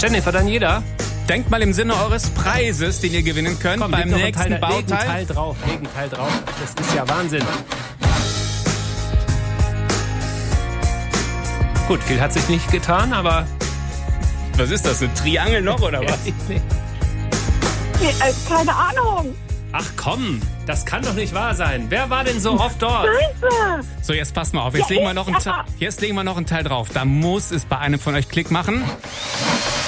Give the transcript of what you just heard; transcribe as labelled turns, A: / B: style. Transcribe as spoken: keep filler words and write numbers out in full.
A: Jennifer, dann jeder.
B: Denkt mal im Sinne eures Preises, den ihr gewinnen könnt
A: Komm,
B: beim
A: leg noch
B: nächsten
A: einen Teil, leg
B: Bauteil.
A: einen Teil drauf, leg einen Teil drauf. Das ist ja Wahnsinn. Gut, viel hat sich nicht getan, aber...
B: Was ist das, ein Triangel noch oder was?
A: Nee.
C: Nee, äh, keine Ahnung.
A: Ach komm, das kann doch nicht wahr sein. Wer war denn so oft dort?
C: Scheiße.
B: So, jetzt passt mal auf. Jetzt,
C: Ja,
B: legen wir noch einen
C: ich-
B: Te- jetzt legen wir noch einen Teil drauf. Da muss es bei einem von euch Klick machen.